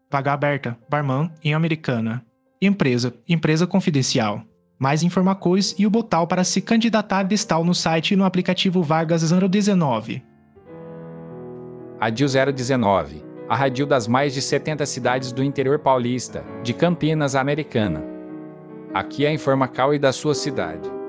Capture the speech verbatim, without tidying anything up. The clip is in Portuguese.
Vaga aberta, Barman, em Americana. Empresa, empresa confidencial. Mais informações e o botão para se candidatar estão no site e no aplicativo Vagas zero dezenove. Radil zero dezenove, a radil das mais de setenta cidades do interior paulista, de Campinas a Americana. Aqui é a Informacal e da sua cidade.